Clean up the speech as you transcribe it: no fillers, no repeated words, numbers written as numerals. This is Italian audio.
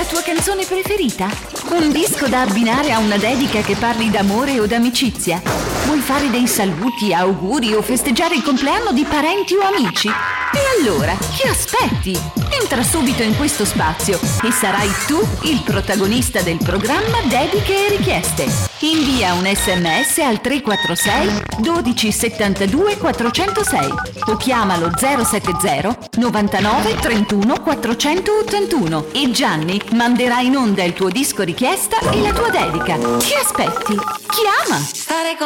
tua canzone preferita? Un disco da abbinare a una dedica che parli d'amore o d'amicizia? Vuoi fare dei saluti, auguri o festeggiare il compleanno di parenti o amici? E allora, che aspetti? Entra subito in questo spazio e sarai tu il protagonista del programma Dediche e Richieste. Invia un SMS al 346 12 72 406 o chiamalo 070 99 31 481 e Gianni manderà in onda il tuo disco richiesta e la tua dedica. Che aspetti? Chiama!